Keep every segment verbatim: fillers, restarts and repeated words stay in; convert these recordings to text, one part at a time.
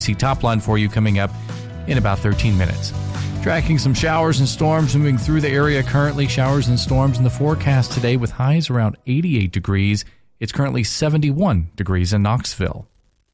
See top line for you coming up in about thirteen minutes. Tracking some showers and storms moving through the area currently. Showers and storms in the forecast today with highs around eighty-eight degrees. It's currently seventy-one degrees in Knoxville.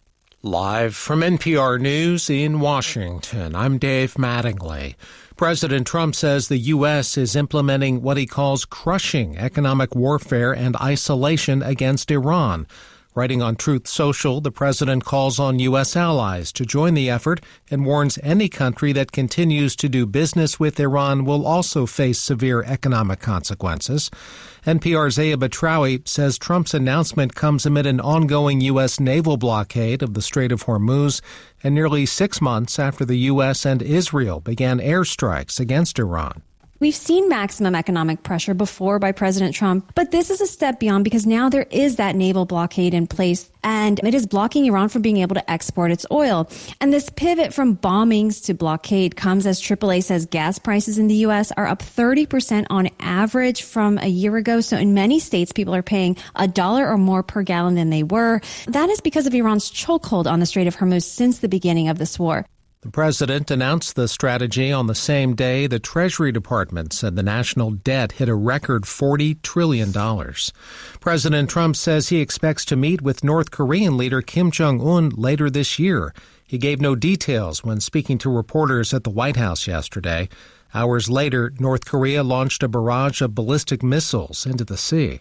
Live from N P R News in Washington, I'm Dave Mattingly. President Trump says the U S is implementing what he calls crushing economic warfare and isolation against Iran. Writing on Truth Social, the president calls on U S allies to join the effort and warns any country that continues to do business with Iran will also face severe economic consequences. N P R's Aya Batrawi says Trump's announcement comes amid an ongoing U S naval blockade of the Strait of Hormuz and nearly six months after the U S and Israel began airstrikes against Iran. We've seen maximum economic pressure before by President Trump, but this is a step beyond because now there is that naval blockade in place and it is blocking Iran from being able to export its oil. And this pivot from bombings to blockade comes as triple A says gas prices in the U S are up thirty percent on average from a year ago. So in many states, people are paying a dollar or more per gallon than they were. That is because of Iran's chokehold on the Strait of Hormuz since the beginning of this war. The president announced the strategy on the same day the Treasury Department said the national debt hit a record forty trillion dollars. President Trump says he expects to meet with North Korean leader Kim Jong-un later this year. He gave no details when speaking to reporters at the White House yesterday. Hours later, North Korea launched a barrage of ballistic missiles into the sea.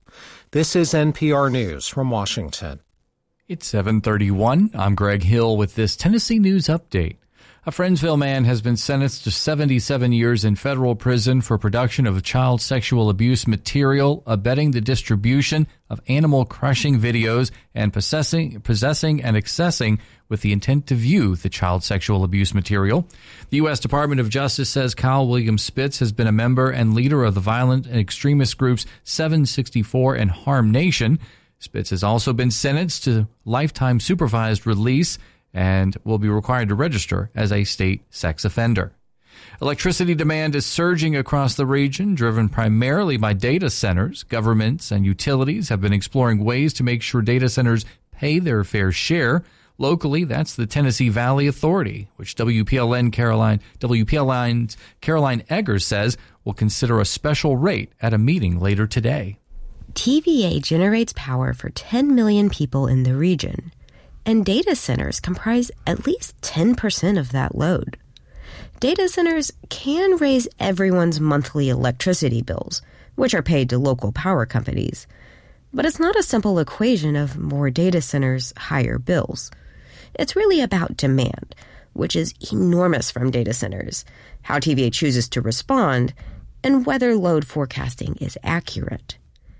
This is N P R News from Washington. It's seven thirty-one. I'm Greg Hill with this Tennessee News Update. A Friendsville man has been sentenced to seventy-seven years in federal prison for production of child sexual abuse material, abetting the distribution of animal crushing videos, and possessing, possessing and accessing with the intent to view the child sexual abuse material. The U S Department of Justice says Kyle William Spitz has been a member and leader of the violent and extremist groups seven sixty-four and Harm Nation. Spitz has also been sentenced to lifetime supervised release and will be required to register as a state sex offender. Electricity demand is surging across the region, driven primarily by data centers. Governments and utilities have been exploring ways to make sure data centers pay their fair share. Locally, that's the Tennessee Valley Authority, which W P L N Caroline W P L N's Caroline Eggers says will consider a special rate at a meeting later today. T V A generates power for ten million people in the region, and data centers comprise at least ten percent of that load. Data centers can raise everyone's monthly electricity bills, which are paid to local power companies. But it's not a simple equation of more data centers, higher bills. It's really about demand, which is enormous from data centers, how T V A chooses to respond, and whether load forecasting is accurate.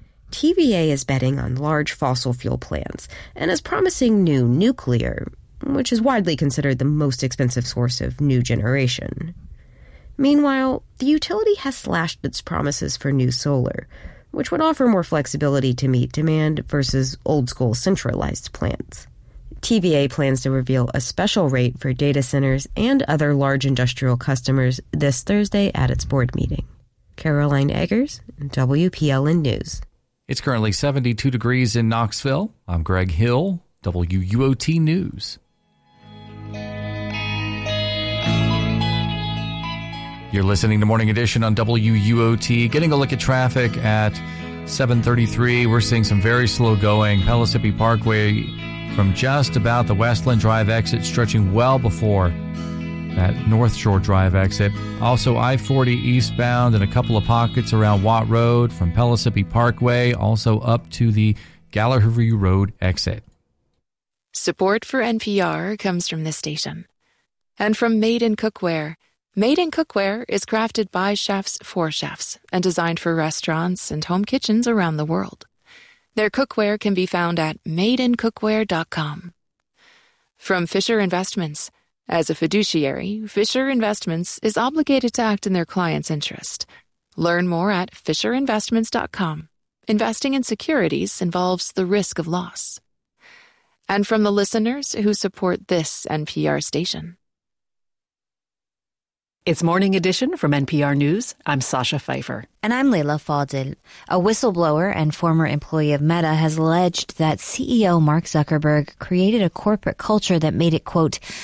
T V A is betting on large fossil fuel plants and is promising new nuclear, which is widely considered the most expensive source of new generation. Meanwhile, the utility has slashed its promises for new solar, which would offer more flexibility to meet demand versus old-school centralized plants. T V A plans to reveal a special rate for data centers and other large industrial customers this Thursday at its board meeting. Caroline Eggers, W P L N News. It's currently seventy-two degrees in Knoxville. I'm Greg Hill, W U O T News. You're listening to Morning Edition on W U O T. Getting a look at traffic at seven thirty-three. We're seeing some very slow going. Pellissippi Parkway from just about the Westland Drive exit, stretching well before that North Shore Drive exit. Also I forty eastbound and a couple of pockets around Watt Road from Pellissippi Parkway, also up to the Galahrieview Road exit. Support for N P R comes from this station. And from Made in Cookware. Made in Cookware is crafted by chefs for chefs and designed for restaurants and home kitchens around the world. Their cookware can be found at made in cookware dot com. From Fisher Investments. As a fiduciary, Fisher Investments is obligated to act in their client's interest. Learn more at fisher investments dot com. Investing in securities involves the risk of loss. And from the listeners who support this N P R station. It's Morning Edition from N P R News. I'm Sasha Pfeiffer. And I'm Leila Fadil. A whistleblower and former employee of Meta has alleged that C E O Mark Zuckerberg created a corporate culture that made it, quote,